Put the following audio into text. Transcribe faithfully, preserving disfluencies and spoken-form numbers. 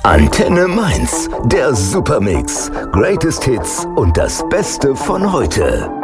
Antenne Mainz, der Supermix. Greatest Hits und das Beste von heute.